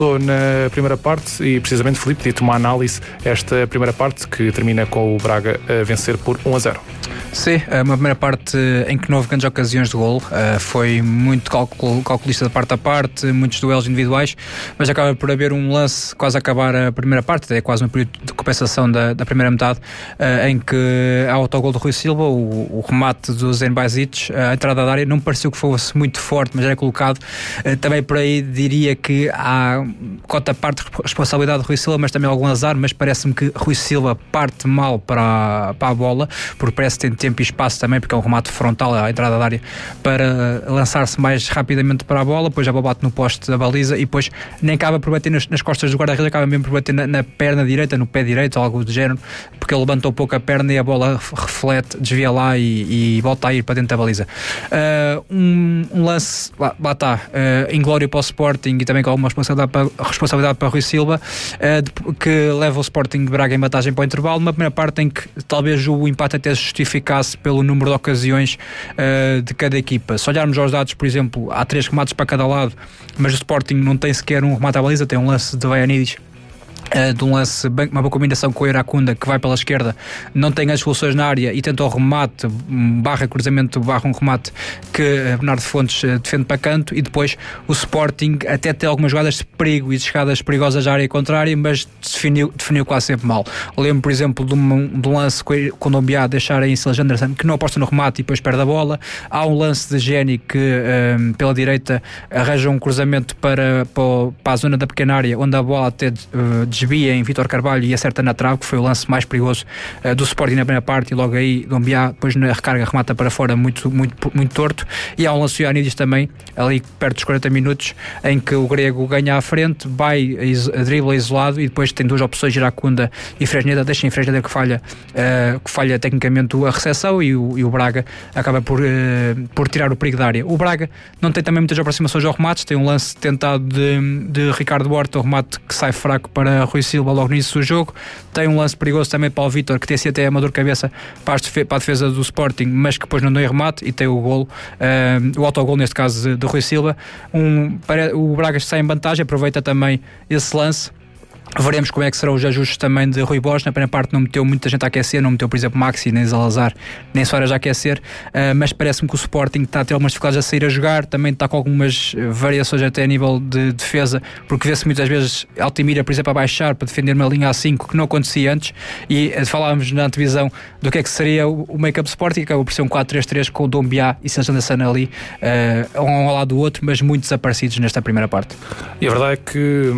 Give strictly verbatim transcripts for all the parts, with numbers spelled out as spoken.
Na primeira parte, e precisamente Filipe, dito uma análise esta primeira parte que termina com o Braga a vencer por um a zero. Sim, uma primeira parte em que não houve grandes ocasiões de golo, foi muito calcul, calculista de parte a parte, muitos duelos individuais, mas acaba por haver um lance quase a acabar a primeira parte, é quase um período de compensação da, da primeira metade, em que há o autogol do Rui Silva, o, o remate do Zen Bajsic, a entrada da área não pareceu que fosse muito forte, mas era colocado. Também por aí diria que há cota parte de responsabilidade de Rui Silva, mas também algum azar, mas parece-me que Rui Silva parte mal para a, para a bola, porque parece que tem tempo e espaço também, porque é um remate frontal à entrada da área, para lançar-se mais rapidamente para a bola, depois a bola bate no poste da baliza e depois nem acaba por bater nas, nas costas do guarda-redes, acaba mesmo por bater na, na perna direita, no pé direito, algo do género, porque ele levantou um pouco a perna e a bola reflete, desvia lá e, e volta a ir para dentro da baliza. Uh, um, um lance, lá, lá está, uh, inglório para o Sporting e também com alguma responsabilidade para, responsabilidade para Rui Silva, uh, de, que leva o Sporting de Braga em vantagem para o intervalo, numa primeira parte em que talvez o empate até se justificasse pelo número de ocasiões uh, de cada equipa. Se olharmos aos dados, por exemplo, há três remates para cada lado, mas o Sporting não tem sequer um remate à baliza, tem um lance de Vaianidis, Uh, de um lance, uma boa combinação com o Iracunda, que vai pela esquerda, não tem as soluções na área e tenta o remate, barra cruzamento, barra um remate que Bernardo Fontes uh, defende para canto, e depois o Sporting até tem algumas jogadas de perigo e de chegadas perigosas à área contrária, mas definiu, definiu quase sempre mal. Lembro, por exemplo, de um, de um lance com o Dombiá deixar em Silas Anderson, que não aposta no remate e depois perde a bola. Há um lance de Geni que uh, pela direita arranja um cruzamento para, para, para a zona da pequena área, onde a bola até uh, desvia em Vítor Carvalho e acerta na trave, que foi o lance mais perigoso uh, do Sporting na primeira parte, e logo aí Dombiá depois na recarga remata para fora muito, muito, muito torto. E há um lance do Ioannidis também, ali perto dos quarenta minutos, em que o grego ganha à frente, vai a dribla isolado e depois tem duas opções, Iracunda e Fresneda, deixa em Fresneda que falha, uh, que falha tecnicamente a recepção, e o, e o Braga acaba por, uh, por tirar o perigo da área. O Braga não tem também muitas aproximações aos remates, tem um lance tentado de, de Ricardo Horta, o remate que sai fraco para Rui Silva logo no início do jogo. Tem um lance perigoso também para o Vítor, que tem sido até amador cabeça para a defesa do Sporting, mas que depois não deu em remate, e tem o golo, uh, o autogol neste caso de, de Rui Silva. Um, para, o Braga sai em vantagem, aproveita também esse lance. Veremos como é que serão os ajustes também de Rui Borges. Na primeira parte não meteu muita gente a aquecer, não meteu, por exemplo, Maxi, nem Salazar, nem Soares a aquecer, uh, mas parece-me que o Sporting está a ter algumas dificuldades a sair a jogar, também está com algumas variações até a nível de defesa, porque vê-se muitas vezes Altimira, por exemplo, a baixar para defender uma linha A cinco, que não acontecia antes, e uh, falávamos na antevisão do que é que seria o, o make-up Sporting, que acabou por ser um quatro três três com o Dombiá e Silas Anderson ali, uh, um ao lado do outro, mas muito desaparecidos nesta primeira parte. E a verdade é que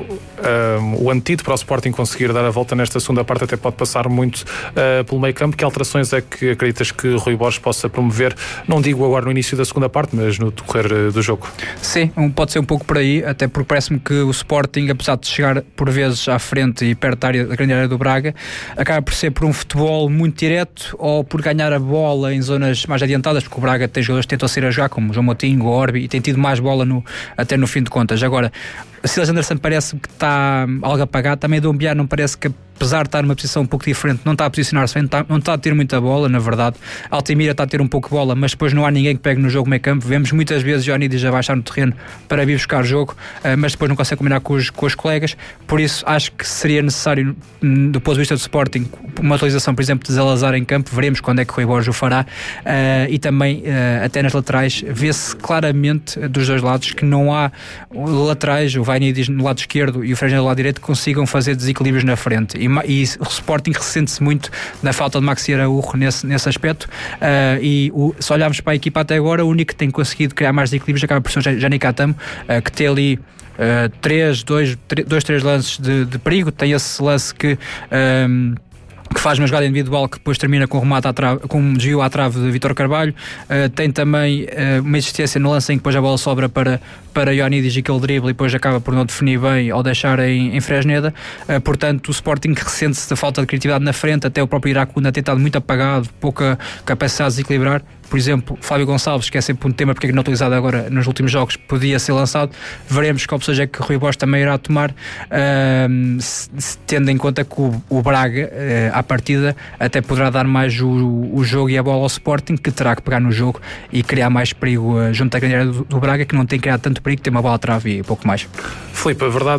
uh, o antídoto para o Sporting conseguir dar a volta nesta segunda parte até pode passar muito uh, pelo meio campo. Que alterações é que acreditas que Rui Borges possa promover? Não digo agora no início da segunda parte, mas no decorrer uh, do jogo. Sim, pode ser um pouco por aí, até porque parece-me que o Sporting, apesar de chegar por vezes à frente e perto da, área, da grande área do Braga, acaba por ser por um futebol muito direto, ou por ganhar a bola em zonas mais adiantadas, porque o Braga tem jogadores que tentam sair a jogar, como o João Moutinho, o Orbi, e tem tido mais bola no, até no fim de contas. Agora, Silas Anderson parece que está algo apagado, também o Dombiá não parece que, apesar de estar numa posição um pouco diferente, não está a posicionar-se bem, não está a ter muita bola, na verdade. Altimira está a ter um pouco de bola, mas depois não há ninguém que pegue no jogo meio campo. Vemos muitas vezes o Ioannidis a baixar no terreno para vir buscar jogo, mas depois não consegue combinar com os, com os colegas. Por isso acho que seria necessário, do ponto de vista do Sporting, uma utilização, por exemplo, de Salazar em campo. Veremos quando é que o Rui Borges o fará, e também até nas laterais vê-se claramente dos dois lados que não há laterais, o Ioannidis no lado esquerdo e o Fresneda no lado direito, que consigam fazer desequilíbrios na frente, e, e o Sporting ressente-se muito da falta de Maxi Araújo nesse, nesse aspecto, uh, e o, se olharmos para a equipa até agora, o único que tem conseguido criar mais desequilíbrios acaba por ser o Jani Catamo, uh, que tem ali uh, três, dois, três, dois, três lances de, de perigo. Tem esse lance que um, que faz uma jogada individual que depois termina com um remate à trave, com um desvio à trave de Vítor Carvalho. Uh, tem também uh, uma existência no lance em que depois a bola sobra para, para Ioannidis, e que ele dribla e depois acaba por não definir bem ao deixar em, em Fresneda. Uh, portanto, o Sporting ressente-se da falta de criatividade na frente, até o próprio Iracunda tem estado muito apagado, pouca capacidade de desequilibrar. Por exemplo, Fábio Gonçalves, que é sempre um tema porque é não utilizado agora nos últimos jogos, podia ser lançado. Veremos que opções é que o Rui Borges também irá tomar, uh, se, se, tendo em conta que o, o Braga, uh, à partida, até poderá dar mais o, o jogo e a bola ao Sporting, que terá que pegar no jogo e criar mais perigo uh, junto à grande área do, do Braga, que não tem criado tanto perigo, tem uma bola à trave e pouco mais. Filipe, a verdade